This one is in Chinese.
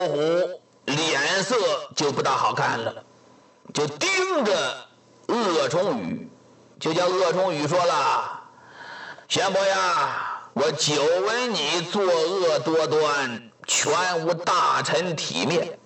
虎脸色就不大好看了，就盯着鄂崇宇，就叫鄂崇宇说了：“贤伯呀，我久闻你作恶多端，全无大臣体面，